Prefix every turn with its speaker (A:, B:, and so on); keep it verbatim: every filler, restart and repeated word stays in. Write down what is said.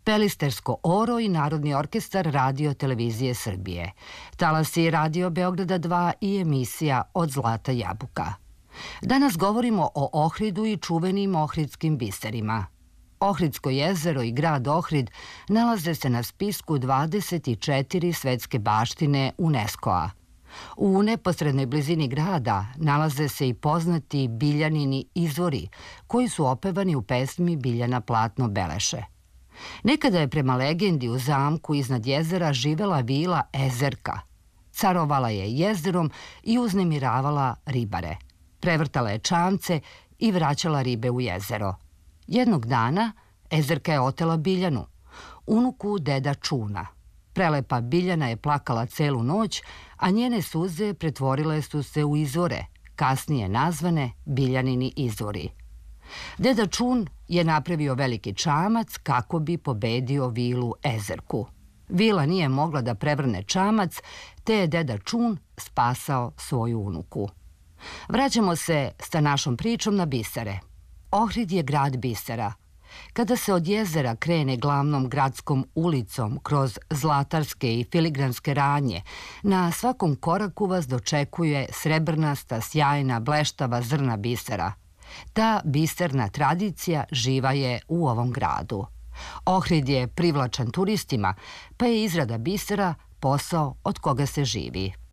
A: Pelistersko oro i Narodni orkestar Radio televizije Srbije, talasi Radio Beograda dva i emisija Od zlata jabuka. Danas govorimo o Ohridu i čuvenim ohridskim biserima. Ohridsko jezero i grad Ohrid nalaze se na spisku dvadeset četiri svetske baštine UNESCO-a. U neposrednoj blizini grada nalaze se i poznati Biljanini izvori, koji su opevani u pesmi Biljana Platno Beleše. Nekada je prema legendi u zamku iznad jezera živela vila Ezerka. Carovala je jezerom i uznemiravala ribare. Prevrtala je čamce i vraćala ribe u jezero. Jednog dana Ezerka je otela Biljanu, unuku deda Čuna. Prelepa Biljana je plakala celu noć, a njene suze pretvorile su se u izvore, kasnije nazvane Biljanini izvori. Deda Čun je napravio veliki čamac kako bi pobedio vilu Ezerku. Vila nije mogla da prevrne čamac, te je deda Čun spasao svoju unuku. Vraćamo se sa našom pričom na bisere. Ohrid je grad bisera. Kada se od jezera krene glavnom gradskom ulicom kroz zlatarske i filigranske radnje, na svakom koraku vas dočekuje srebrnasta, sjajna, bleštava zrna bisera. Ta biserna tradicija živa je u ovom gradu. Ohrid je privlačan turistima, pa je izrada bisera posao od koga se živi.